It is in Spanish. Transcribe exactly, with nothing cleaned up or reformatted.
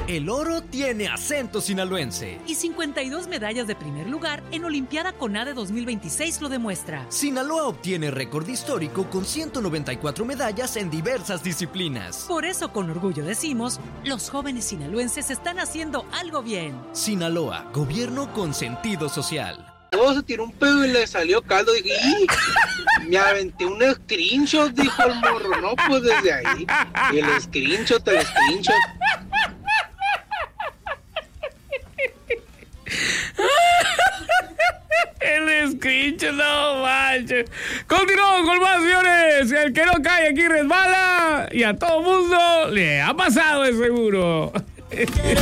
El oro tiene acento sinaloense. Y cincuenta y dos medallas de primer lugar en Olimpiada CONADE dos mil veintiséis lo demuestra. Sinaloa obtiene récord histórico con ciento noventa y cuatro medallas en diversas disciplinas. Por eso con orgullo decimos, los jóvenes sinaloenses están haciendo algo bien. Sinaloa, gobierno con sentido social. Luego se tiró un pedo y le salió caldo. Dije, ¡y! Me aventé un screenshot, dijo el morro. No, pues desde ahí. Y el screenshot, el screenshot. El screenshot, no manches. Continuamos con más, señores. El que no cae aquí resbala. Y a todo mundo le ha pasado, de seguro.